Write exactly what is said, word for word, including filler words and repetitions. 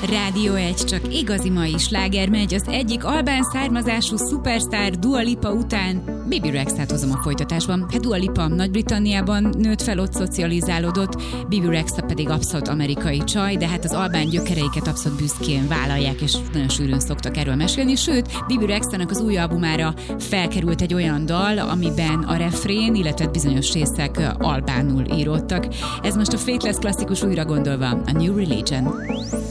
Rádió egy, csak igazi mai sláger megy. Az egyik albán származású szupersztár Dua Lipa után Bibi Rexha-t hozom a folytatásban. Hát Dua Lipa Nagy-Britanniában nőtt fel, ott szocializálódott, Bibi Rexha pedig abszolút amerikai csaj, de hát az albán gyökereiket abszolút büszkén vállalják, és nagyon sűrűn szoktak erről mesélni. Sőt, Bibi Rexha-nak az új albumára felkerült egy olyan dal, amiben a refrén, illetve bizonyos részek albánul íródtak. Ez most a Faithless klasszikus újra gondolva, a New Religion.